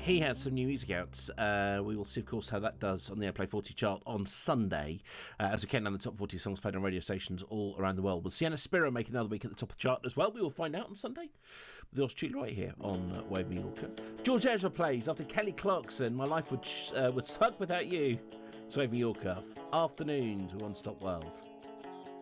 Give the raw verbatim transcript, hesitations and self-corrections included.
he has some new music out. Uh, we will see, of course, how that does on the Airplay forty chart on Sunday, uh, as we count down the top forty songs played on radio stations all around the world. Will Sienna Spiro make another week at the top of the chart as well? We will find out on Sunday. The Australia right here on uh, Wave Mallorca. George Ezra plays after Kelly Clarkson. My life would uh, would suck without you. It's Wave Mallorca. Afternoon to One Stop World.